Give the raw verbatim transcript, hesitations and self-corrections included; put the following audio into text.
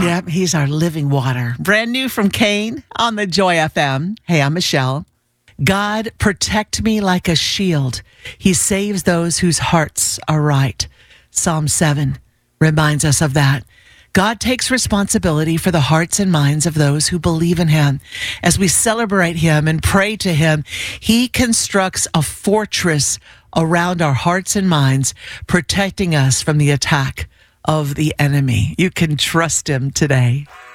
Yep, he's our living water. Brand new from Kane on the Joy F M. Hey, I'm Michelle. God, protect me like a shield. He saves those whose hearts are right. Psalm seven reminds us of that. God takes responsibility for the hearts and minds of those who believe in him. As we celebrate him and pray to him, he constructs a fortress around our hearts and minds, protecting us from the attack of the enemy. You can trust him today.